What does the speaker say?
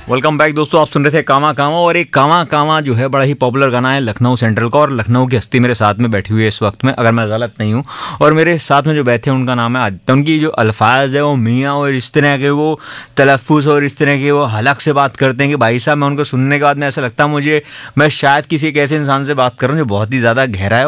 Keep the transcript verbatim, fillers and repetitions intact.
Welcome back दोस्तों, आप सुन रहे थे कामा कामा। और एक कामा कामा जो है बड़ा ही पॉपुलर गाना है लखनऊ सेंट्रल का, और लखनऊ की हस्ती मेरे साथ में बैठी हुई है इस वक्त में, अगर मैं गलत नहीं हूँ। और मेरे साथ में जो बैठे हैं उनका नाम है आदित्य। उनकी जो अल्फाज है वो मियाँ और इस तरह के वो तलफ़ुज़ और इस तरह के वो हलक से बात करते हैं कि भाई साहब, मैं उनको सुनने के बाद में ऐसा लगता है मुझे मैं शायद किसी एक ऐसे इंसान से बात कर रहा हूँ जो बहुत ही ज़्यादा गहरा है।